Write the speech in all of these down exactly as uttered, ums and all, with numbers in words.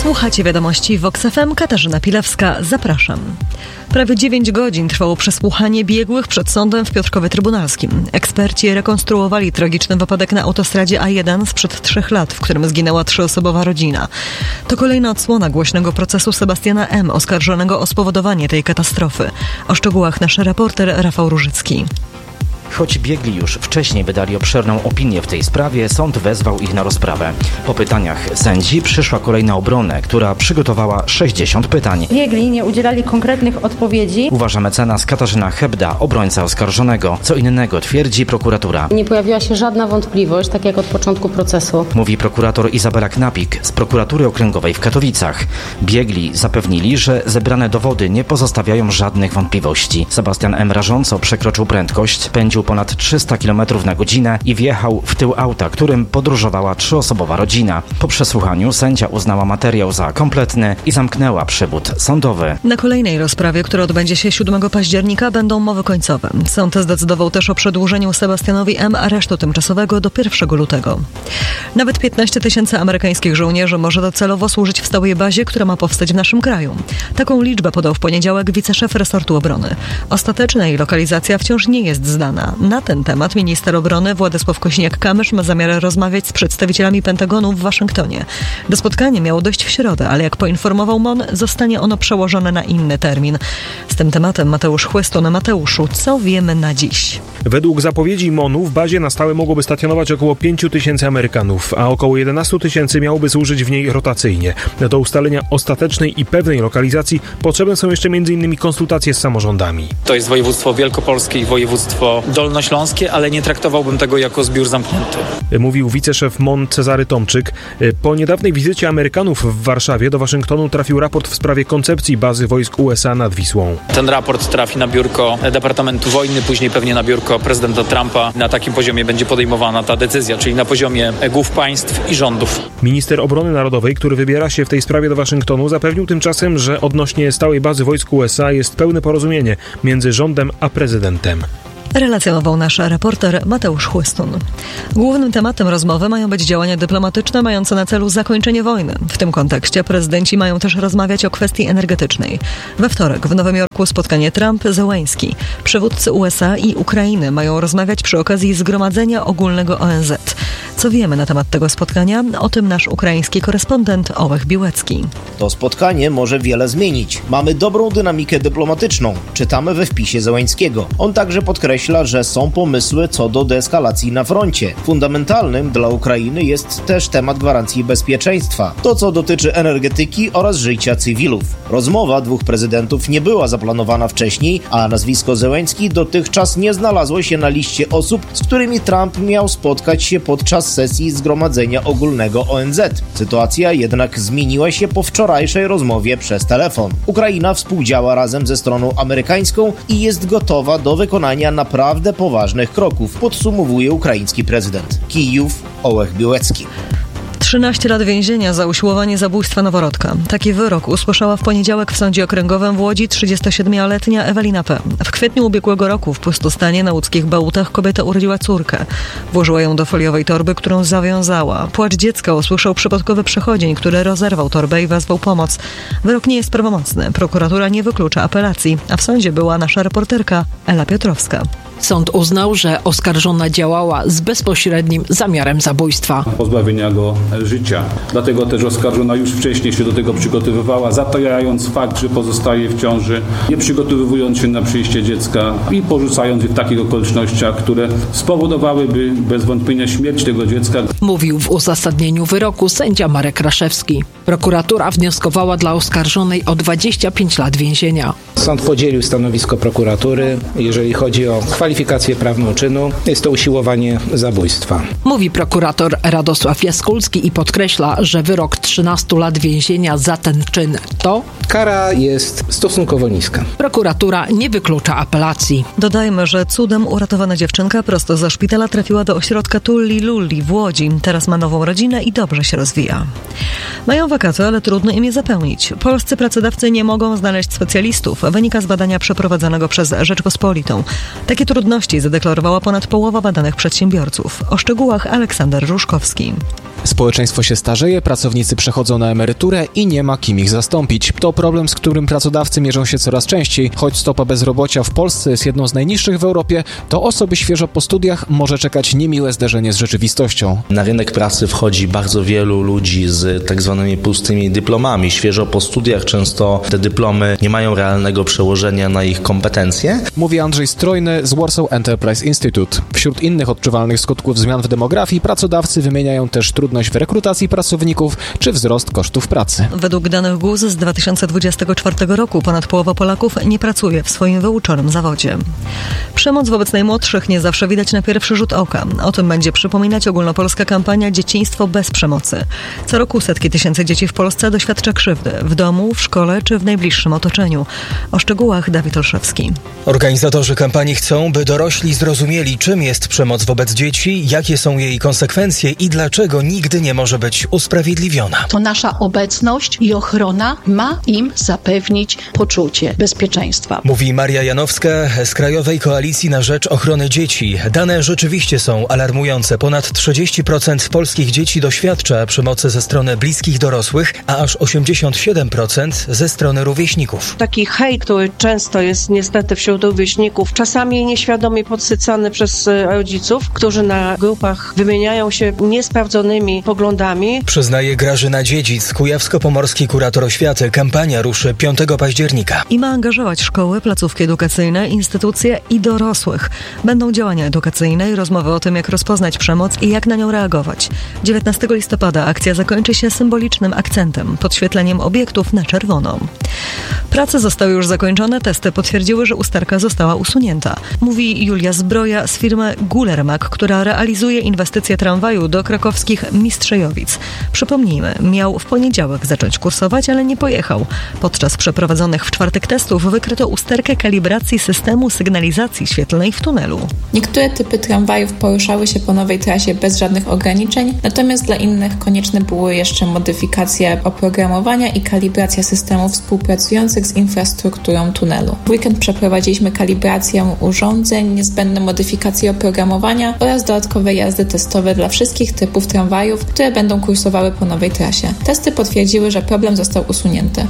Słuchacie wiadomości Vox F M. Katarzyna Pilewska. Zapraszam. Prawie dziewięć godzin trwało przesłuchanie biegłych przed sądem w Piotrkowie Trybunalskim. Eksperci rekonstruowali tragiczny wypadek na autostradzie A jeden sprzed trzech lat, w którym zginęła trzyosobowa rodzina. To kolejna odsłona głośnego procesu Sebastiana M., oskarżonego o spowodowanie tej katastrofy. O szczegółach nasz reporter Rafał Różycki. Choć biegli już wcześniej wydali obszerną opinię w tej sprawie, sąd wezwał ich na rozprawę. Po pytaniach sędzi przyszła kolejna obrona, która przygotowała sześćdziesiąt pytań. Biegli nie udzielali konkretnych odpowiedzi. Uważa mecenas Katarzyna Hebda, obrońca oskarżonego. Co innego twierdzi prokuratura. Nie pojawiła się żadna wątpliwość, tak jak od początku procesu. Mówi prokurator Izabela Knapik z prokuratury okręgowej w Katowicach. Biegli zapewnili, że zebrane dowody nie pozostawiają żadnych wątpliwości. Sebastian M. rażąco przekroczył prędkość, pędził ponad trzysta kilometrów na godzinę i wjechał w tył auta, którym podróżowała trzyosobowa rodzina. Po przesłuchaniu sędzia uznała materiał za kompletny i zamknęła przewód sądowy. Na kolejnej rozprawie, która odbędzie się siódmego października, będą mowy końcowe. Sąd zdecydował też o przedłużeniu Sebastianowi M. aresztu tymczasowego do pierwszego lutego. Nawet piętnaście tysięcy amerykańskich żołnierzy może docelowo służyć w stałej bazie, która ma powstać w naszym kraju. Taką liczbę podał w poniedziałek wiceszef resortu obrony. Ostateczna jej lokalizacja wciąż nie jest znana. Na ten temat minister obrony Władysław Kośniak-Kamysz ma zamiar rozmawiać z przedstawicielami Pentagonu w Waszyngtonie. Do spotkania miało dojść w środę, ale jak poinformował M O N, zostanie ono przełożone na inny termin. Z tym tematem Mateusz Chłystun. Mateuszu, co wiemy na dziś? Według zapowiedzi M O N-u w bazie na stałe mogłoby stacjonować około pięć tysięcy Amerykanów, a około jedenaście tysięcy miałoby służyć w niej rotacyjnie. Do ustalenia ostatecznej i pewnej lokalizacji potrzebne są jeszcze między innymi konsultacje z samorządami. To jest województwo wielkopolskie i województwo dolnośląskie, ale nie traktowałbym tego jako zbiór zamknięty. Mówił wiceszef M O N Cezary Tomczyk. Po niedawnej wizycie Amerykanów w Warszawie do Waszyngtonu trafił raport w sprawie koncepcji bazy wojsk U S A nad Wisłą. Ten raport trafi na biurko Departamentu Wojny, później pewnie na biurko prezydenta Trumpa. Na takim poziomie będzie podejmowana ta decyzja, czyli na poziomie głów państw i rządów. Minister Obrony Narodowej, który wybiera się w tej sprawie do Waszyngtonu, zapewnił tymczasem, że odnośnie stałej bazy wojsk U S A jest pełne porozumienie między rządem a prezydentem. Relacjonował nasz reporter Mateusz Chłystun. Głównym tematem rozmowy mają być działania dyplomatyczne mające na celu zakończenie wojny. W tym kontekście prezydenci mają też rozmawiać o kwestii energetycznej. We wtorek w Nowym Jorku spotkanie Trump-Zełenski. Przywódcy U S A i Ukrainy mają rozmawiać przy okazji Zgromadzenia Ogólnego O N Z. Co wiemy na temat tego spotkania? O tym nasz ukraiński korespondent Ołech Biłecki. To spotkanie może wiele zmienić. Mamy dobrą dynamikę dyplomatyczną. Czytamy we wpisie Zełenskiego. On także podkreśla, że są pomysły co do deeskalacji na froncie. Fundamentalnym dla Ukrainy jest też temat gwarancji bezpieczeństwa. To, co dotyczy energetyki oraz życia cywilów. Rozmowa dwóch prezydentów nie była zaplanowana wcześniej, a nazwisko Zełenski dotychczas nie znalazło się na liście osób, z którymi Trump miał spotkać się podczas sesji Zgromadzenia Ogólnego O N Z. Sytuacja jednak zmieniła się po wczorajszej rozmowie przez telefon. Ukraina współdziała razem ze stroną amerykańską i jest gotowa do wykonania naprawdę poważnych kroków, podsumowuje ukraiński prezydent. Kijów, Ołech Biłecki. trzynaście lat więzienia za usiłowanie zabójstwa noworodka. Taki wyrok usłyszała w poniedziałek w Sądzie Okręgowym w Łodzi trzydziestosiedmioletnia Ewelina P. W kwietniu ubiegłego roku w pustostanie na łódzkich Bałutach kobieta urodziła córkę. Włożyła ją do foliowej torby, którą zawiązała. Płacz dziecka usłyszał przypadkowy przechodzień, który rozerwał torbę i wezwał pomoc. Wyrok nie jest prawomocny. Prokuratura nie wyklucza apelacji, a w sądzie była nasza reporterka Ela Piotrowska. Sąd uznał, że oskarżona działała z bezpośrednim zamiarem zabójstwa. Pozbawienia go życia. Dlatego też oskarżona już wcześniej się do tego przygotowywała, zatajając fakt, że pozostaje w ciąży, nie przygotowując się na przyjście dziecka i porzucając je w takich okolicznościach, które spowodowałyby bez wątpienia śmierć tego dziecka. Mówił w uzasadnieniu wyroku sędzia Marek Raszewski. Prokuratura wnioskowała dla oskarżonej o dwadzieścia pięć lat więzienia. Sąd podzielił stanowisko prokuratury, jeżeli chodzi o kwalifikację prawną czynu. Jest to usiłowanie zabójstwa. Mówi prokurator Radosław Jaskulski i podkreśla, że wyrok trzynastu lat więzienia za ten czyn to... Kara jest stosunkowo niska. Prokuratura nie wyklucza apelacji. Dodajmy, że cudem uratowana dziewczynka prosto ze szpitala trafiła do ośrodka Tulli Lulli w Łodzi. Teraz ma nową rodzinę i dobrze się rozwija. Mają wakacje, ale trudno im je zapełnić. Polscy pracodawcy nie mogą znaleźć specjalistów. Wynika z badania przeprowadzonego przez Rzeczpospolitą. Takie trudności zadeklarowała ponad połowa badanych przedsiębiorców. O szczegółach Aleksander Różkowski. Społeczeństwo się starzeje, pracownicy przechodzą na emeryturę i nie ma kim ich zastąpić. To problem, z którym pracodawcy mierzą się coraz częściej. Choć stopa bezrobocia w Polsce jest jedną z najniższych w Europie, to osoby świeżo po studiach może czekać niemiłe zderzenie z rzeczywistością. Na rynek pracy wchodzi bardzo wielu ludzi z tak zwanymi pustymi dyplomami. Świeżo po studiach często te dyplomy nie mają realnego przełożenia na ich kompetencje. Mówi Andrzej Strojny z Warsaw Enterprise Institute. Wśród innych odczuwalnych skutków zmian w demografii pracodawcy wymieniają też trudność w rekrutacji pracowników czy wzrost kosztów pracy. Według danych G U S z dwa tysiące dwudziestego czwartego roku ponad połowa Polaków nie pracuje w swoim wyuczonym zawodzie. Przemoc wobec najmłodszych nie zawsze widać na pierwszy rzut oka. O tym będzie przypominać ogólnopolska kampania Dzieciństwo bez przemocy. Co roku setki tysięcy dzieci w Polsce doświadcza krzywdy w domu, w szkole czy w najbliższym otoczeniu. O szczegółach Dawid Olszewski. Organizatorzy kampanii chcą, by dorośli zrozumieli, czym jest przemoc wobec dzieci, jakie są jej konsekwencje i dlaczego nigdy nie może być usprawiedliwiona. To nasza obecność i ochrona ma im zapewnić poczucie bezpieczeństwa. Mówi Maria Janowska z Krajowej Koalicji na Rzecz Ochrony Dzieci. Dane rzeczywiście są alarmujące. Ponad trzydzieści procent polskich dzieci doświadcza przemocy ze strony bliskich dorosłych, a aż osiemdziesiąt siedem procent ze strony rówieśników. Taki hejt, który często jest niestety wśród rówieśników, czasami nieświadomie podsycany przez rodziców, którzy na grupach wymieniają się niesprawdzonymi poglądami. Przyznaje Grażyna Dziedzic, kujawsko-pomorski kurator oświaty. Kampania ruszy piątego października. I ma angażować szkoły, placówki edukacyjne, instytucje i dorosłych. Będą działania edukacyjne i rozmowy o tym, jak rozpoznać przemoc i jak na nią reagować. dziewiętnastego listopada akcja zakończy się symbolicznym akcentem, podświetleniem obiektów na czerwono. Prace zostały już zakończone, testy potwierdziły, że usterka została usunięta. Mówi Julia Zbroja z firmy Gulermak, która realizuje inwestycje tramwaju do krakowskich Mistrzejowic. Przypomnijmy, miał w poniedziałek zacząć kursować, ale nie pojechał. Podczas przeprowadzonych w czwartek testów wykryto usterkę kalibracji systemu sygnalizacji świetlnej w tunelu. Niektóre typy tramwajów poruszały się po nowej trasie bez żadnych ograniczeń, natomiast dla innych konieczne były jeszcze modyfikacje oprogramowania i kalibracja systemów współpracujących z infrastrukturą tunelu. W weekend przeprowadziliśmy kalibrację urządzeń, niezbędne modyfikacje oprogramowania oraz dodatkowe jazdy testowe dla wszystkich typów tramwajów, które będą kursowały po nowej trasie. Testy potwierdziły, że problem został usunięty.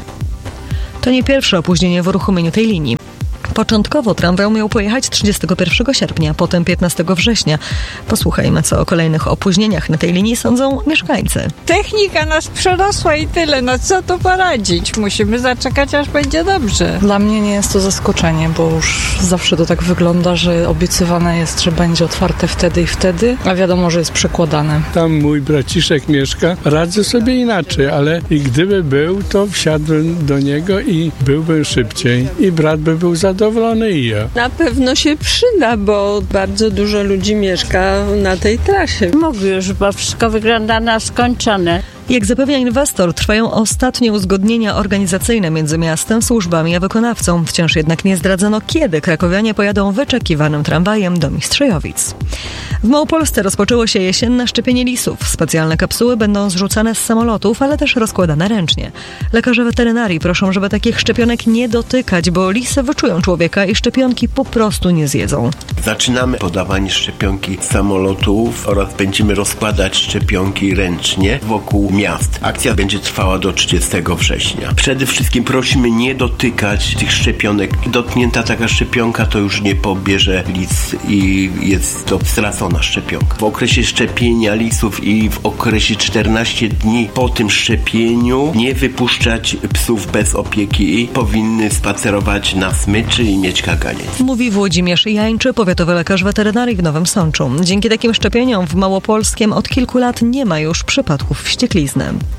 To nie pierwsze opóźnienie w uruchomieniu tej linii. Początkowo tramwaj miał pojechać trzydziestego pierwszego sierpnia, potem piętnastego września. Posłuchajmy, co o kolejnych opóźnieniach na tej linii sądzą mieszkańcy. Technika nas przerosła i tyle, no co tu poradzić? Musimy zaczekać, aż będzie dobrze. Dla mnie nie jest to zaskoczenie, bo już zawsze to tak wygląda, że obiecywane jest, że będzie otwarte wtedy i wtedy, a wiadomo, że jest przekładane. Tam mój braciszek mieszka, radzę sobie inaczej, ale i gdyby był, to wsiadłem do niego i byłbym szybciej i brat by był zadowolony. I ja. Na pewno się przyda, bo bardzo dużo ludzi mieszka na tej trasie. Mogę już, bo wszystko wygląda na skończone. Jak zapewnia inwestor, trwają ostatnie uzgodnienia organizacyjne między miastem, służbami a wykonawcą. Wciąż jednak nie zdradzono, kiedy krakowianie pojadą wyczekiwanym tramwajem do Mistrzejowic. W Małopolsce rozpoczęło się jesienne szczepienie lisów. Specjalne kapsuły będą zrzucane z samolotów, ale też rozkładane ręcznie. Lekarze weterynarii proszą, żeby takich szczepionek nie dotykać, bo lisy wyczują człowieka i szczepionki po prostu nie zjedzą. Zaczynamy podawanie szczepionki z samolotów oraz będziemy rozkładać szczepionki ręcznie wokół miast. Akcja będzie trwała do trzydziestego września. Przede wszystkim prosimy nie dotykać tych szczepionek. Dotknięta taka szczepionka to już nie pobierze lis i jest to stracona szczepionka. W okresie szczepienia lisów i w okresie czternastu dni po tym szczepieniu nie wypuszczać psów bez opieki. Powinny spacerować na smyczy i mieć kaganiec. Mówi Włodzimierz Jańczy, powiatowy lekarz weterynarii w Nowym Sączu. Dzięki takim szczepieniom w Małopolskiem od kilku lat nie ma już przypadków wścieklizny.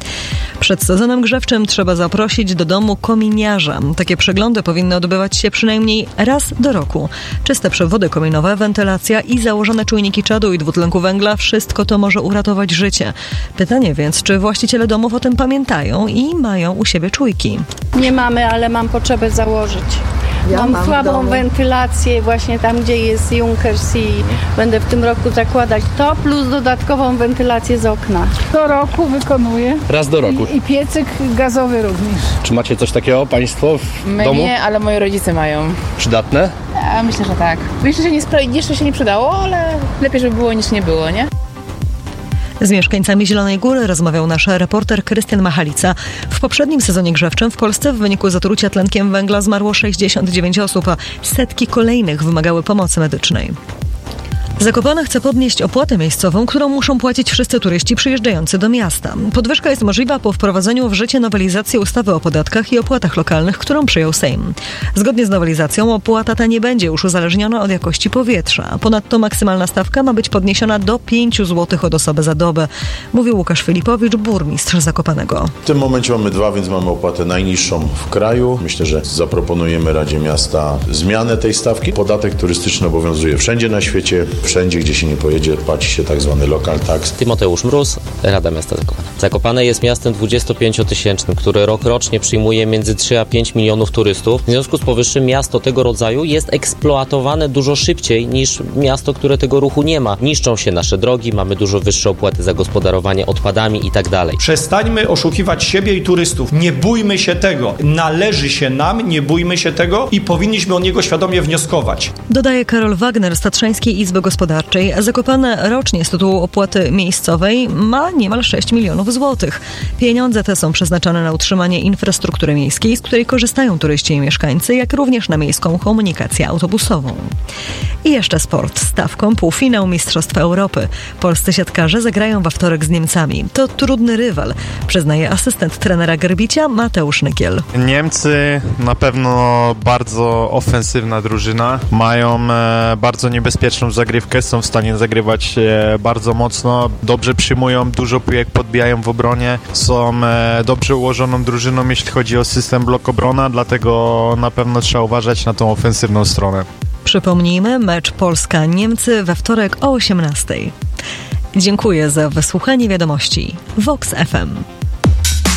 Przed sezonem grzewczym trzeba zaprosić do domu kominiarza. Takie przeglądy powinny odbywać się przynajmniej raz do roku. Czyste przewody kominowe, wentylacja i założone czujniki czadu i dwutlenku węgla, wszystko to może uratować życie. Pytanie więc, czy właściciele domów o tym pamiętają i mają u siebie czujki? Nie mamy, ale mam potrzebę założyć. Ja mam, mam słabą wentylację właśnie tam, gdzie jest Junkers i będę w tym roku zakładać to, plus dodatkową wentylację z okna. Do roku wykonuję. Raz do roku. I, i piecyk gazowy również. Czy macie coś takiego państwo w My domu? Nie, ale moi rodzice mają. Przydatne? Ja myślę, że tak. Jeszcze się nie, spra- jeszcze się nie przydało, ale lepiej, żeby było niż nie było, nie? Z mieszkańcami Zielonej Góry rozmawiał nasz reporter Krystian Machalica. W poprzednim sezonie grzewczym w Polsce w wyniku zatrucia tlenkiem węgla zmarło sześćdziesiąt dziewięć osób, a setki kolejnych wymagały pomocy medycznej. Zakopane chce podnieść opłatę miejscową, którą muszą płacić wszyscy turyści przyjeżdżający do miasta. Podwyżka jest możliwa po wprowadzeniu w życie nowelizacji ustawy o podatkach i opłatach lokalnych, którą przyjął Sejm. Zgodnie z nowelizacją opłata ta nie będzie już uzależniona od jakości powietrza. Ponadto maksymalna stawka ma być podniesiona do pięć złotych od osoby za dobę, mówił Łukasz Filipowicz, burmistrz Zakopanego. W tym momencie mamy dwa, więc mamy opłatę najniższą w kraju. Myślę, że zaproponujemy Radzie Miasta zmianę tej stawki. Podatek turystyczny obowiązuje wszędzie na świecie. Wszędzie, gdzie się nie pojedzie, płaci się tak zwany local tax. Tymoteusz Mróz, Rada Miasta Zakopane. Zakopane jest miastem dwudziestopięciotysięcznym, które rok rocznie przyjmuje między trzy a pięć milionów turystów. W związku z powyższym miasto tego rodzaju jest eksploatowane dużo szybciej niż miasto, które tego ruchu nie ma. Niszczą się nasze drogi, mamy dużo wyższe opłaty za gospodarowanie odpadami i tak dalej. Przestańmy oszukiwać siebie i turystów. Nie bójmy się tego. Należy się nam, nie bójmy się tego i powinniśmy od niego świadomie wnioskować. Dodaje Karol Wagner z Tatrzańskiej Izby Gospodarczej. Zakopane rocznie z tytułu opłaty miejscowej ma niemal sześć milionów złotych. Pieniądze te są przeznaczone na utrzymanie infrastruktury miejskiej, z której korzystają turyści i mieszkańcy, jak również na miejską komunikację autobusową. I jeszcze sport. Stawką półfinał Mistrzostw Europy. Polscy siatkarze zagrają we wtorek z Niemcami. To trudny rywal, przyznaje asystent trenera Gerbicia Mateusz Nykiel. Niemcy na pewno bardzo ofensywna drużyna. Mają e, bardzo niebezpieczną zagrywkę, są w stanie zagrywać e, bardzo mocno. Dobrze przyjmują, dużo piłek podbijają w obronie. Są e, dobrze ułożoną drużyną, jeśli chodzi o system blok-obrona, dlatego na pewno trzeba uważać na tą ofensywną stronę. Przypomnijmy, mecz Polska-Niemcy we wtorek o osiemnastej. Dziękuję za wysłuchanie wiadomości. Vox F M.